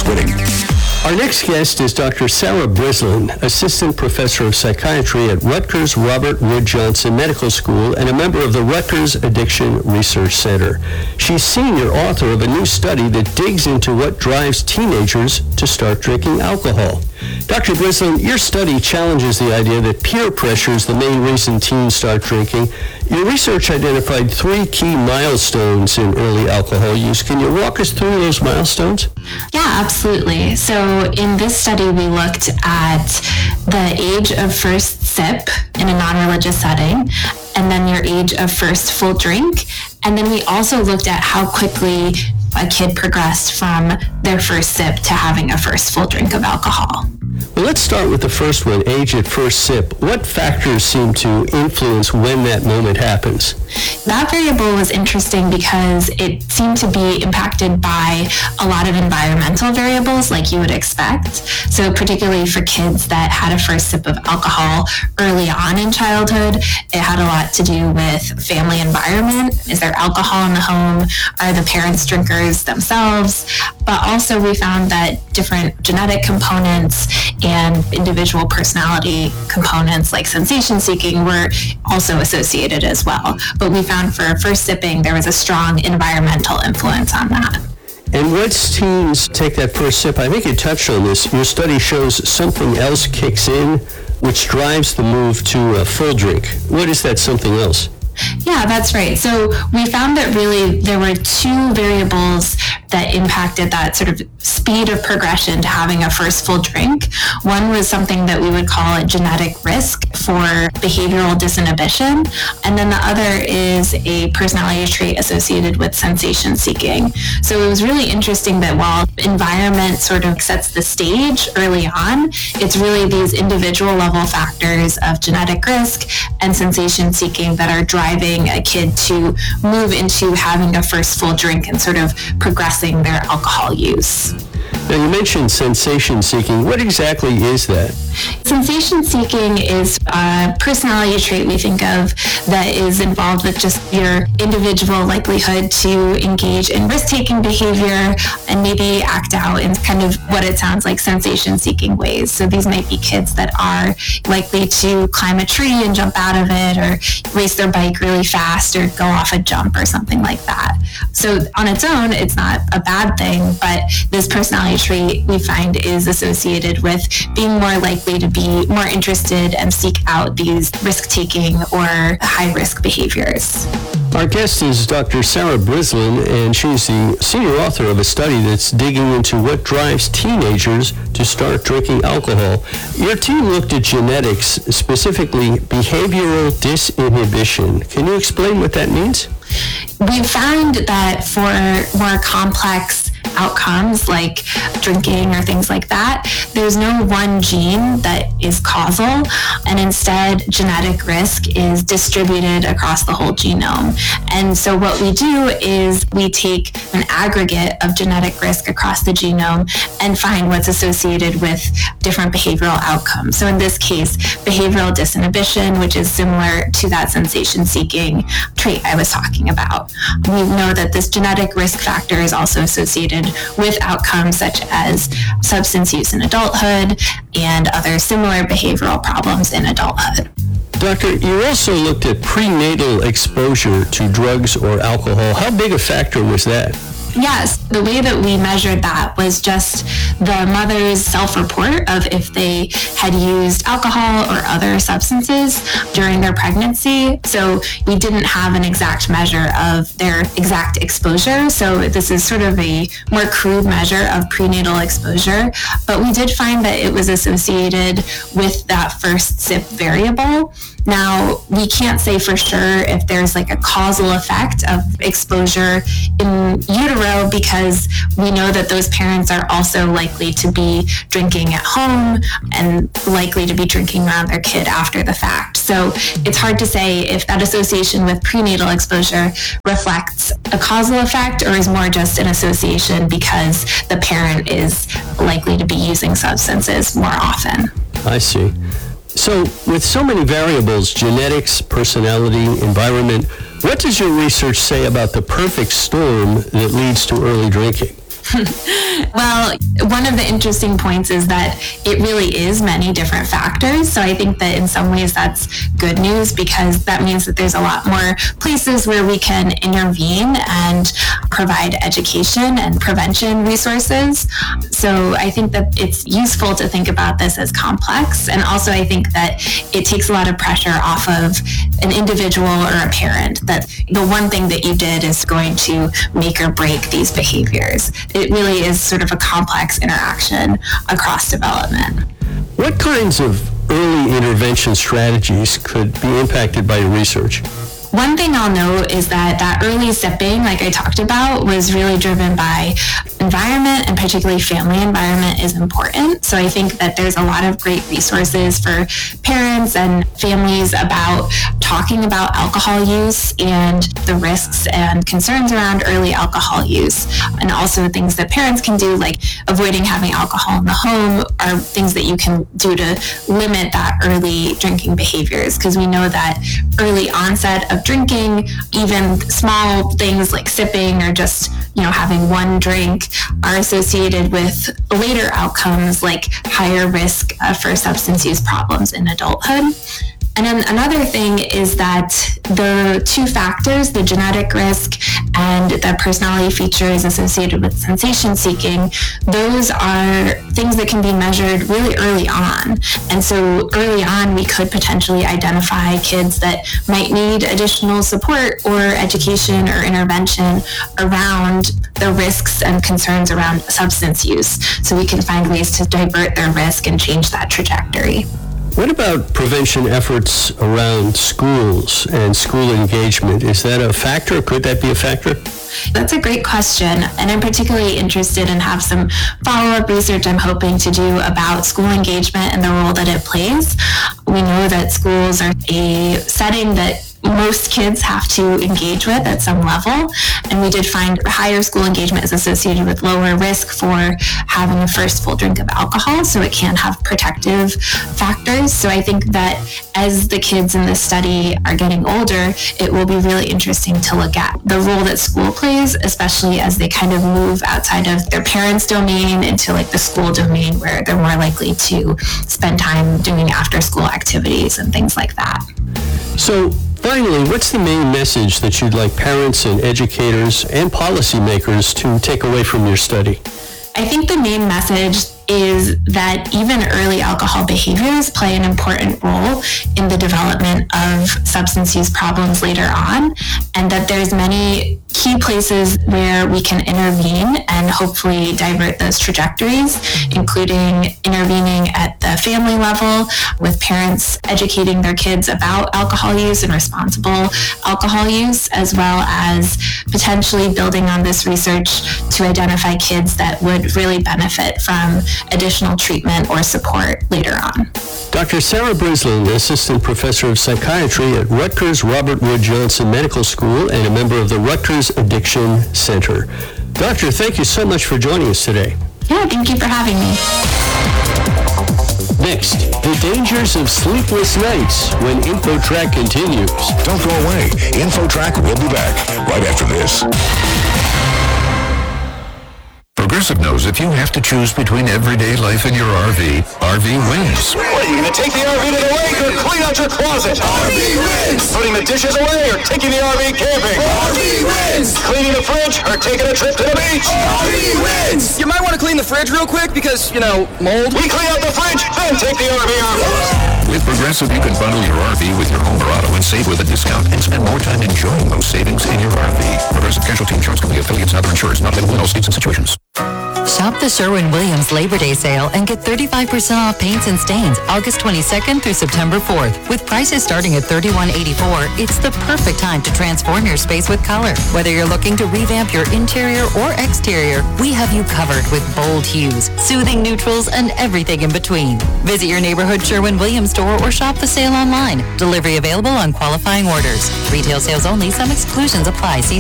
winning. Our next guest is Dr. Sarah Breslin, Assistant Professor of Psychiatry at Rutgers Robert Wood Johnson Medical School and a member of the Rutgers Addiction Research Center. She's senior author of a new study that digs into what drives teenagers to start drinking alcohol. Dr. Breslin, your study challenges the idea that peer pressure is the main reason teens start drinking. Your research identified 3 key milestones in early alcohol use. Can you walk us through those milestones? Yeah, absolutely. So in this study, we looked at the age of first sip in a non-religious setting, and then your age of first full drink. And then we also looked at how quickly a kid progressed from their first sip to having a first full drink of alcohol. Well, let's start with the first one, age at first sip. What factors seem to influence when that moment happens? That variable was interesting because it seemed to be impacted by a lot of environmental variables like you would expect. So particularly for kids that had a first sip of alcohol early on in childhood, it had a lot to do with family environment. Is there alcohol in the home? Are the parents drinkers themselves? But also we found that different genetic components and individual personality components like sensation seeking were also associated as well. But we found for first sipping, there was a strong environmental influence on that. And once teens take that first sip, I think you touched on this, your study shows something else kicks in, which drives the move to a full drink. What is that something else? Yeah, that's right. So we found that really there were 2 variables that impacted that sort of speed of progression to having a first full drink. One was something that we would call a genetic risk for behavioral disinhibition, and then the other is a personality trait associated with sensation seeking. So it was really interesting that while environment sort of sets the stage early on, it's really these individual level factors of genetic risk and sensation seeking that are driving a kid to move into having a first full drink and sort of progressing their alcohol use. Now, you mentioned sensation seeking. What exactly is that? Sensation seeking is a personality trait we think of that is involved with just your individual likelihood to engage in risk-taking behavior and maybe act out in kind of what it sounds like sensation-seeking ways. So these might be kids that are likely to climb a tree and jump out of it, or race their bike really fast, or go off a jump or something like that. So on its own, it's not a bad thing, but this personality trait we find is associated with being more likely to be more interested and seek out these risk-taking or high-risk behaviors. Our guest is Dr. Sarah Breslin, and she's the senior author of a study that's digging into what drives teenagers to start drinking alcohol. Your team looked at genetics, specifically behavioral disinhibition. Can you explain what that means? We found that for more complex outcomes like drinking or things like that, there's no one gene that is causal, and instead genetic risk is distributed across the whole genome. And so what we do is we take an aggregate of genetic risk across the genome and find what's associated with different behavioral outcomes. So in this case, behavioral disinhibition, which is similar to that sensation-seeking trait I was talking about. We know that this genetic risk factor is also associated with outcomes such as substance use in adulthood and other similar behavioral problems in adulthood. Doctor, you also looked at prenatal exposure to drugs or alcohol. How big a factor was that? Yes, the way that we measured that was just the mother's self-report of if they had used alcohol or other substances during their pregnancy. So we didn't have an exact measure of their exact exposure. So this is sort of a more crude measure of prenatal exposure. But we did find that it was associated with that first sip variable. Now, we can't say for sure if there's like a causal effect of exposure in utero, because we know that those parents are also likely to be drinking at home and likely to be drinking around their kid after the fact. So it's hard to say if that association with prenatal exposure reflects a causal effect or is more just an association because the parent is likely to be using substances more often. I see. So with so many variables, genetics, personality, environment, what does your research say about the perfect storm that leads to early drinking? Well, one of the interesting points is that it really is many different factors. So I think that in some ways that's good news, because that means that there's a lot more places where we can intervene and provide education and prevention resources. So I think that it's useful to think about this as complex. And also I think that it takes a lot of pressure off of an individual or a parent, that the one thing that you did is going to make or break these behaviors. It really is sort of a complex interaction across development. What kinds of early intervention strategies could be impacted by your research? One thing I'll note is that early sipping, like I talked about, was really driven by environment, and particularly family environment is important. So I think that there's a lot of great resources for parents and families about talking about alcohol use and the risks and concerns around early alcohol use. And also things that parents can do, like avoiding having alcohol in the home, are things that you can do to limit that early drinking behaviors. Because we know that early onset of drinking, even small things like sipping or just, having one drink, are associated with later outcomes like higher risk for substance use problems in adulthood. And then another thing is that the two factors, the genetic risk and the personality features associated with sensation seeking, those are things that can be measured really early on. And so early on, we could potentially identify kids that might need additional support or education or intervention around the risks and concerns around substance use. So we can find ways to divert their risk and change that trajectory. What about prevention efforts around schools and school engagement? Is that a factor? Could that be a factor? That's a great question, and I'm particularly interested and have some follow-up research I'm hoping to do about school engagement and the role that it plays. We know that schools are a setting that most kids have to engage with at some level, and we did find higher school engagement is associated with lower risk for having a first full drink of alcohol, so it can have protective factors. So I think that as the kids in this study are getting older, it will be really interesting to look at the role that school plays, especially as they kind of move outside of their parents' domain into like the school domain, where they're more likely to spend time doing after school activities and things like that. So finally, what's the main message that you'd like parents and educators and policymakers to take away from your study? I think the main message is that even early alcohol behaviors play an important role in the development of substance use problems later on, and that there's many key places where we can intervene and hopefully divert those trajectories, including intervening at the family level with parents educating their kids about alcohol use and responsible alcohol use, as well as potentially building on this research to identify kids that would really benefit from additional treatment or support later on. Dr. Sarah Brislin, Assistant Professor of Psychiatry at Rutgers Robert Wood Johnson Medical School and a member of the Rutgers Addiction Center. Doctor, thank you so much for joining us today. Yeah, thank you for having me. Next, the dangers of sleepless nights when InfoTrack continues. Don't go away. InfoTrack will be back right after this. Progressive knows if you have to choose between everyday life and your RV, RV wins. What, are you going to take the RV to the lake or clean out your closet? RV wins! Putting the dishes away or taking the RV camping? RV wins! Cleaning the fridge or taking a trip to the beach? RV wins! You might want to clean the fridge real quick because, mold. We clean out the fridge, then take the RV out. With Progressive, you can bundle your RV with your home or auto and save with a discount and spend more time enjoying those savings in your RV. Progressive Casualty Insurance Company affiliates and other insurers not available in all states and situations. Shop the Sherwin-Williams Labor Day sale and get 35% off paints and stains August 22nd through September 4th. With prices starting at $31.84, it's the perfect time to transform your space with color. Whether you're looking to revamp your interior or exterior, we have you covered with bold hues, soothing neutrals, and everything in between. Visit your neighborhood Sherwin-Williams store or shop the sale online. Delivery available on qualifying orders. Retail sales only. Some exclusions apply. See